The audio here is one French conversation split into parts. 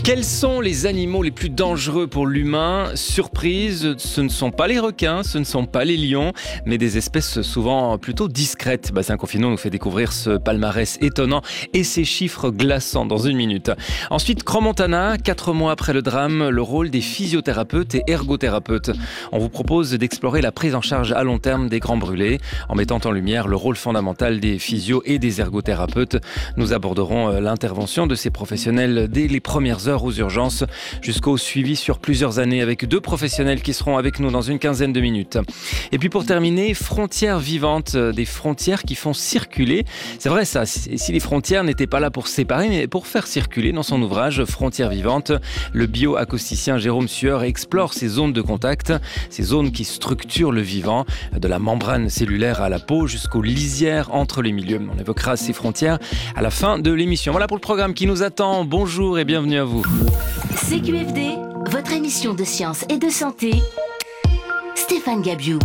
Quels sont les animaux les plus dangereux pour l'humain ? Surprise, ce ne sont pas les requins, ce ne sont pas les lions, mais des espèces souvent plutôt discrètes. Bastien Confinot nous fait découvrir ce palmarès étonnant et ses chiffres glaçants dans une minute. Ensuite, Crans-Montana, 4 mois après le drame, le rôle des physiothérapeutes et ergothérapeutes. On vous propose d'explorer la prise en charge à long terme des grands brûlés, en mettant en lumière le rôle fondamental des physios et des ergothérapeutes. Nous aborderons l'intervention de ces professionnels dès les premières heures aux urgences jusqu'au suivi sur plusieurs années avec 2 professionnels qui seront avec nous dans une quinzaine de minutes. Et puis pour terminer, frontières vivantes, des frontières qui font circuler. C'est vrai ça, si les frontières n'étaient pas là pour séparer mais pour faire circuler. Dans son ouvrage Frontières vivantes, le bioacousticien Jérôme Sueur explore ces zones de contact, ces zones qui structurent le vivant, de la membrane cellulaire à la peau jusqu'aux lisières entre les milieux. On évoquera ces frontières à la fin de l'émission. Voilà pour le programme qui nous attend. Bonjour et bienvenue à vous. CQFD, votre émission de science et de santé. Stéphane Gabiou.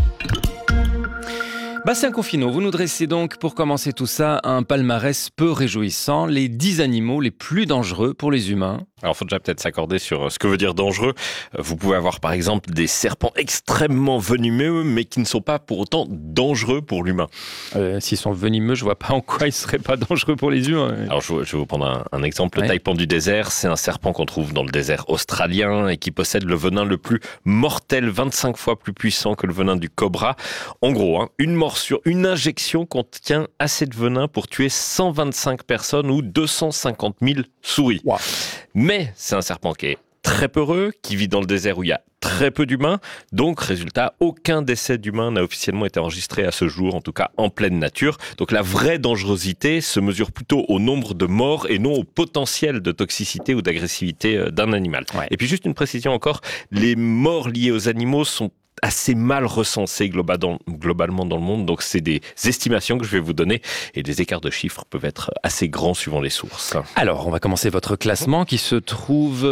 Bastien Confinot, vous nous dressez donc pour commencer tout ça un palmarès peu réjouissant, les 10 animaux les plus dangereux pour les humains. Alors, il faut déjà peut-être s'accorder sur ce que veut dire dangereux. Vous pouvez avoir, par exemple, des serpents extrêmement venimeux, mais qui ne sont pas pour autant dangereux pour l'humain. S'ils sont venimeux, je vois pas en quoi ils seraient pas dangereux pour les humains. Alors, je vais vous prendre un exemple. Le taipan du désert, c'est un serpent qu'on trouve dans le désert australien et qui possède le venin le plus mortel, 25 fois plus puissant que le venin du cobra. En gros, une morsure, une injection contient assez de venin pour tuer 125 personnes ou 250 000 souris. Wow. Mais c'est un serpent qui est très peureux, qui vit dans le désert où il y a très peu d'humains. Donc, résultat, aucun décès d'humain n'a officiellement été enregistré à ce jour, en tout cas en pleine nature. Donc, la vraie dangerosité se mesure plutôt au nombre de morts et non au potentiel de toxicité ou d'agressivité d'un animal. Ouais. Et puis, juste une précision encore, les morts liées aux animaux sont assez mal recensés globalement dans le monde. Donc, c'est des estimations que je vais vous donner et les écarts de chiffres peuvent être assez grands suivant les sources. Alors, on va commencer votre classement qui se trouve...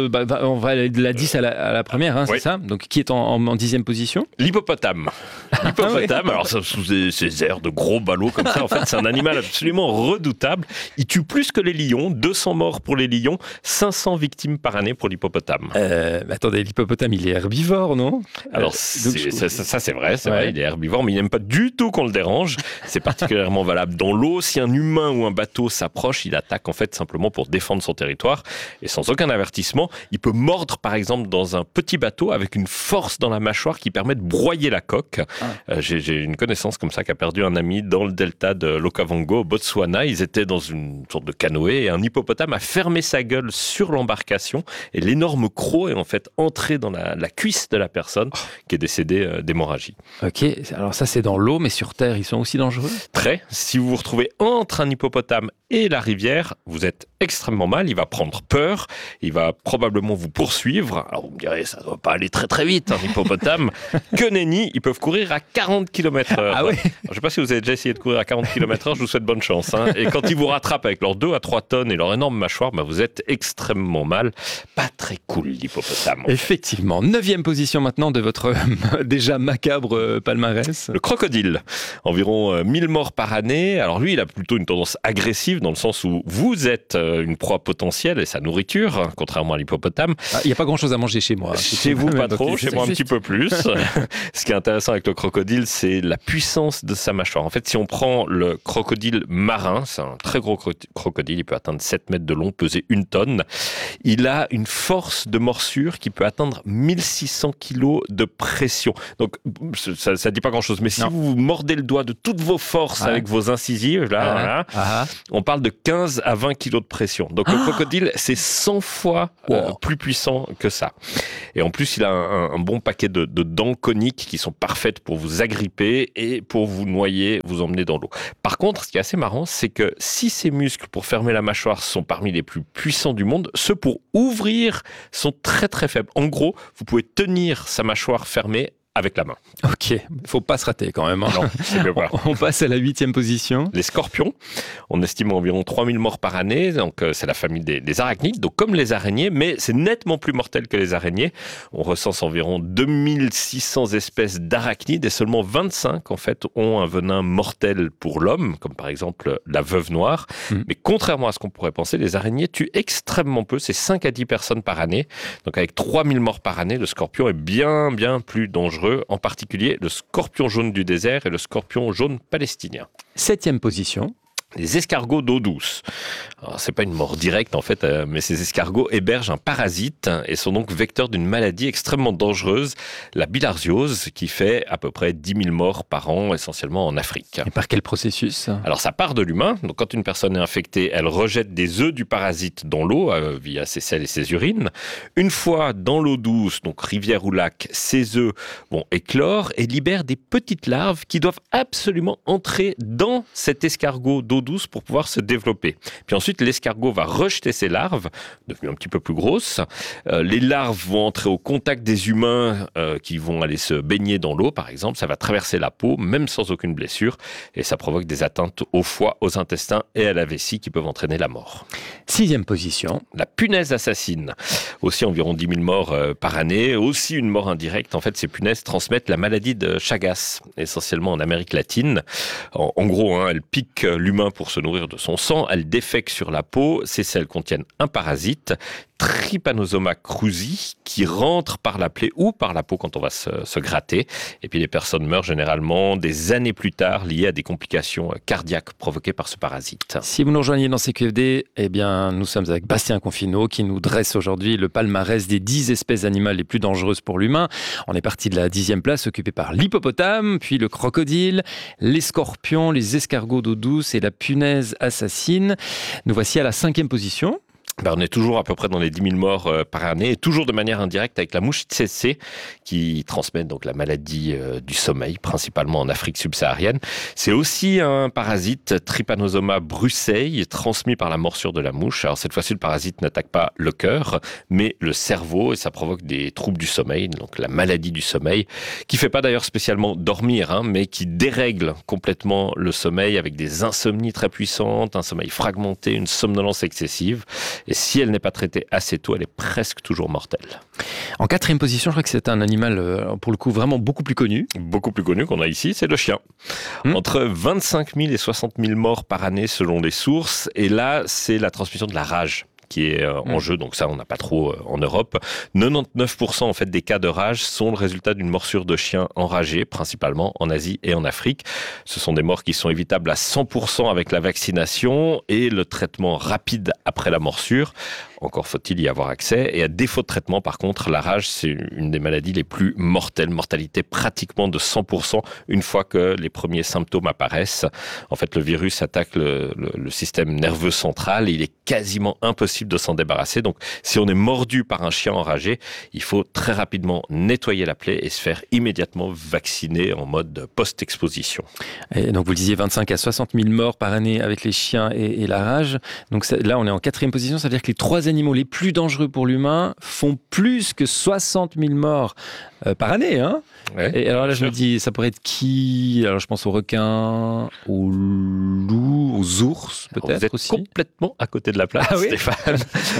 on va aller de la 10 à la première, oui. C'est ça ? Donc, qui est en 10e position ? L'hippopotame. L'hippopotame, alors ça, sous ces airs de gros ballots comme ça, en fait, c'est un animal absolument redoutable. Il tue plus que les lions, 200 morts pour les lions, 500 victimes par année pour l'hippopotame. Attendez, l'hippopotame, il est herbivore, non ? Alors, ça c'est vrai, il est herbivore, mais il n'aime pas du tout qu'on le dérange. C'est particulièrement valable dans l'eau. Si un humain ou un bateau s'approche, il attaque en fait simplement pour défendre son territoire. Et sans aucun avertissement, il peut mordre par exemple dans un petit bateau avec une force dans la mâchoire qui permet de broyer la coque. J'ai une connaissance comme ça qui a perdu un ami dans le delta de l'Okavango, au Botswana. Ils étaient dans une sorte de canoë et un hippopotame a fermé sa gueule sur l'embarcation et l'énorme croc est en fait entré dans la cuisse de la personne qui est décédé d'hémorragie. Ok, alors ça c'est dans l'eau, mais sur Terre, ils sont aussi dangereux ? Très. Si vous vous retrouvez entre un hippopotame et la rivière, vous êtes extrêmement mal, il va prendre peur, il va probablement vous poursuivre. Alors vous me direz, ça ne doit pas aller très très vite, un hippopotame. Que nenni, ils peuvent courir à 40 km/h. Ah oui. Je ne sais pas si vous avez déjà essayé de courir à 40 km/h, je vous souhaite bonne chance. Et quand ils vous rattrapent avec leurs 2 à 3 tonnes et leur énorme mâchoire, vous êtes extrêmement mal. Pas très cool l'hippopotame. Effectivement. 9e position maintenant de votre déjà macabre palmarès. Le crocodile. Environ 1000 morts par année. Alors lui, il a plutôt une tendance agressive dans le sens où vous êtes une proie potentielle et sa nourriture, contrairement à l'hippopotame. Il n'y a pas grand-chose à manger chez moi. Chez vous, pas trop. Chez moi, un petit peu plus. Ce qui est intéressant avec le crocodile, c'est la puissance de sa mâchoire. En fait, si on prend le crocodile marin, c'est un très gros crocodile, il peut atteindre 7 mètres de long, peser 1 tonne. Il a une force de morsure qui peut atteindre 1600 kilos de pression. Donc, ça ne dit pas grand-chose. Mais si vous mordez le doigt de toutes vos forces avec vos incisives, là, on parle de 15 à 20 kilos de pression. Donc, le crocodile, c'est 100 fois plus puissant que ça. Et en plus, il a un bon paquet de dents coniques qui sont parfaites pour vous agripper et pour vous noyer, vous emmener dans l'eau. Par contre, ce qui est assez marrant, c'est que si ses muscles pour fermer la mâchoire sont parmi les plus puissants du monde, ceux pour ouvrir sont très très faibles. En gros, vous pouvez tenir sa mâchoire fermée avec la main. Ok, faut pas se rater quand même. Hein. Non, c'est bien pas. On passe à la 8e position. Les scorpions, on estime environ 3000 morts par année, donc c'est la famille des arachnides, donc comme les araignées, mais c'est nettement plus mortel que les araignées. On recense environ 2600 espèces d'arachnides et seulement 25 en fait ont un venin mortel pour l'homme, comme par exemple la veuve noire. Mais contrairement à ce qu'on pourrait penser, les araignées tuent extrêmement peu, c'est 5 à 10 personnes par année. Donc avec 3000 morts par année, le scorpion est bien plus dangereux, en particulier le scorpion jaune du désert et le scorpion jaune palestinien. 7e position. Les escargots d'eau douce. Alors, c'est pas une mort directe en fait, mais ces escargots hébergent un parasite et sont donc vecteurs d'une maladie extrêmement dangereuse, la bilharziose, qui fait à peu près 10 000 morts par an, essentiellement en Afrique. Et par quel processus ? Alors ça part de l'humain, donc quand une personne est infectée, elle rejette des œufs du parasite dans l'eau via ses selles et ses urines. Une fois dans l'eau douce, donc rivière ou lac, ces œufs vont éclore et libèrent des petites larves qui doivent absolument entrer dans cet escargot d'eau douce pour pouvoir se développer. Puis ensuite, l'escargot va rejeter ses larves, devenues un petit peu plus grosses. Les larves vont entrer au contact des humains qui vont aller se baigner dans l'eau, par exemple. Ça va traverser la peau, même sans aucune blessure, et ça provoque des atteintes au foie, aux intestins et à la vessie qui peuvent entraîner la mort. 6e position. La punaise assassine. Aussi environ 10 000 morts par année. Aussi une mort indirecte. En fait, ces punaises transmettent la maladie de Chagas, essentiellement en Amérique latine. En gros, elles piquent l'humain pour se nourrir de son sang. Elles défèquent sur la peau. Ces selles contiennent un parasite, Trypanosoma cruzi, qui rentre par la plaie ou par la peau quand on va se gratter. Et puis les personnes meurent généralement des années plus tard liées à des complications cardiaques provoquées par ce parasite. Si vous nous rejoignez dans CQFD, eh bien, nous sommes avec Bastien Confineau qui nous dresse aujourd'hui le palmarès des 10 espèces animales les plus dangereuses pour l'humain. On est parti de la 10e place occupée par l'hippopotame, puis le crocodile, les scorpions, les escargots d'eau douce et la punaise assassine. Nous voici à la 5e position. On est toujours à peu près dans les 10 000 morts par année, et toujours de manière indirecte avec la mouche tsetse qui transmet donc la maladie du sommeil, principalement en Afrique subsaharienne. C'est aussi un parasite, Trypanosoma brucei, transmis par la morsure de la mouche. Alors cette fois-ci, le parasite n'attaque pas le cœur, mais le cerveau, et ça provoque des troubles du sommeil, donc la maladie du sommeil, qui fait pas d'ailleurs spécialement dormir, mais qui dérègle complètement le sommeil avec des insomnies très puissantes, un sommeil fragmenté, une somnolence excessive. Et si elle n'est pas traitée assez tôt, elle est presque toujours mortelle. En 4e position, je crois que c'est un animal, pour le coup, vraiment beaucoup plus connu. Beaucoup plus connu qu'on a ici, c'est le chien. Entre 25 000 et 60 000 morts par année selon les sources. Et là, c'est la transmission de la rage qui est en jeu, donc ça on n'a pas trop en Europe. 99% en fait des cas de rage sont le résultat d'une morsure de chien enragé, principalement en Asie et en Afrique. Ce sont des morts qui sont évitables à 100% avec la vaccination et le traitement rapide après la morsure. Encore faut-il y avoir accès. Et à défaut de traitement, par contre, la rage, c'est une des maladies les plus mortelles. Mortalité pratiquement de 100% une fois que les premiers symptômes apparaissent. En fait, le virus attaque le système nerveux central et il est quasiment impossible de s'en débarrasser. Donc, si on est mordu par un chien enragé, il faut très rapidement nettoyer la plaie et se faire immédiatement vacciner en mode post-exposition. Et donc, vous le disiez, 25 à 60 000 morts par année avec les chiens et la rage. Donc là, on est en 4e position. Ça veut dire que les 3 animaux les plus dangereux pour l'humain font plus que 60 000 morts par année. Ouais, et alors là, je me dis, ça pourrait être qui ? Alors, je pense aux requins, aux loups, aux ours, peut-être vous êtes aussi. Complètement à côté de la plaque, Oui Stéphane.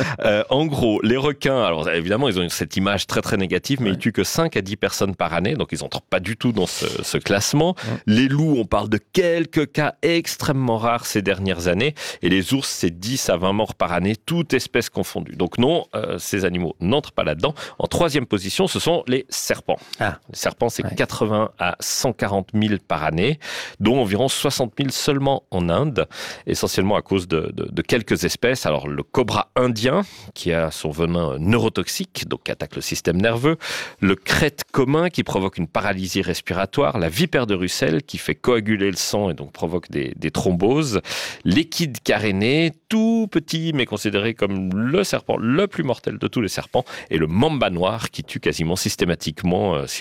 En gros, les requins, alors évidemment, ils ont cette image très très négative, mais ils tuent que 5 à 10 personnes par année, donc ils n'entrent pas du tout dans ce classement. Les loups, on parle de quelques cas extrêmement rares ces dernières années, et les ours, c'est 10 à 20 morts par année, toute espèce confondue. Donc non, ces animaux n'entrent pas là-dedans. En 3e position, ce sont les serpents. Les serpents, c'est 80 à 140 000 par année, dont environ 60 000 seulement en Inde, essentiellement à cause de quelques espèces. Alors le cobra indien, qui a son venin neurotoxique, donc qui attaque le système nerveux, le crête commun, qui provoque une paralysie respiratoire, la vipère de Russell, qui fait coaguler le sang et donc provoque des thromboses, l'équide carénée, tout petit, mais considéré comme le serpent le plus mortel de tous les serpents, et le mamba noir, qui tue quasiment systématiquement si on n'a pas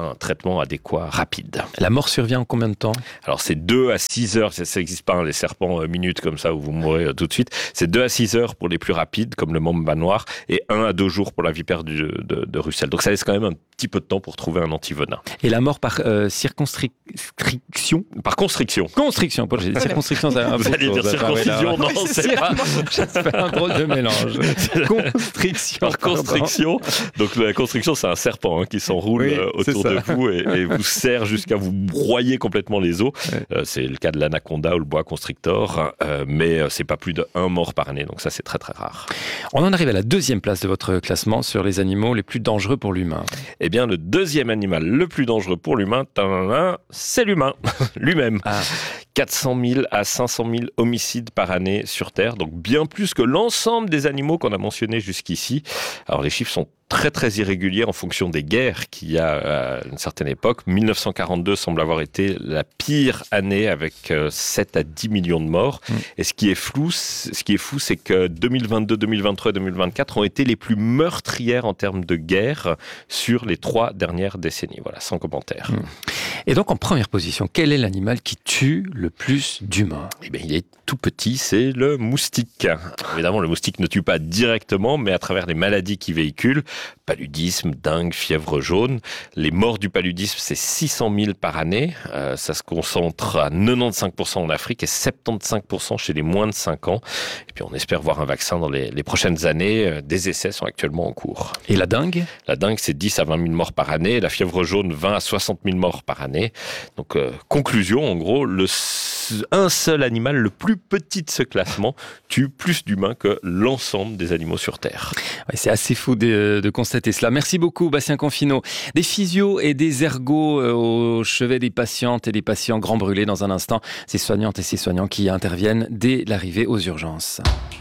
un traitement adéquat rapide. La mort survient en combien de temps ? Alors c'est 2 à 6 heures, ça n'existe pas, les serpents minutes comme ça où vous mourrez tout de suite. C'est 2 à 6 heures pour les plus rapides, comme le mamba noir, et 1 à 2 jours pour la vipère de Russell. Donc ça laisse quand même un petit peu de temps pour trouver un antivenin. Et la mort par circonscription ? Par constriction. Constriction, j'ai dit circonscription, ça Vous allez dire circoncision, non, c'est pas... Ça fait un drôle de mélange. Constriction. Par constriction. Donc la constriction, c'est un serpent qui s'enroule autour de vous et vous serre jusqu'à vous broyer complètement les os. C'est le cas de l'anaconda ou le boa constrictor, mais c'est pas plus de 1 mort par année, donc ça c'est très très rare. On en arrive à la 2e place de votre classement sur les animaux les plus dangereux pour l'humain. Eh bien, le 2e animal le plus dangereux pour l'humain, c'est l'humain, lui-même. 400 000 à 500 000 homicides par année sur Terre, donc bien plus que l'ensemble des animaux qu'on a mentionnés jusqu'ici. Alors les chiffres sont très très irréguliers en fonction des guerres qu'il y a à une certaine époque. 1942 semble avoir été la pire année avec 7 à 10 millions de morts. Et ce qui est fou, c'est que 2022, 2023 et 2024 ont été les plus meurtrières en termes de guerre sur les 3 dernières décennies. Voilà, sans commentaire. Et donc en première position, quel est l'animal qui tue le plus d'humains ? Eh bien, il est tout petit, c'est le moustique. Évidemment, le moustique ne tue pas directement, mais à travers les maladies qu'il véhicule. Paludisme, dengue, fièvre jaune. Les morts du paludisme, c'est 600 000 par année. Ça se concentre à 95% en Afrique et 75% chez les moins de 5 ans. Et puis on espère voir un vaccin dans les prochaines années. Des essais sont actuellement en cours. Et la dengue ? La dengue, c'est 10 à 20 000 morts par année. La fièvre jaune, 20 à 60 000 morts par année. Donc, conclusion, en gros, un seul animal, le plus petit de ce classement, tue plus d'humains que l'ensemble des animaux sur Terre. Ouais, c'est assez fou de constater cela. Merci beaucoup, Bastien Confinot. Des physios et des ergots au chevet des patientes et des patients grands brûlés dans un instant. Ces soignantes et ces soignants qui interviennent dès l'arrivée aux urgences.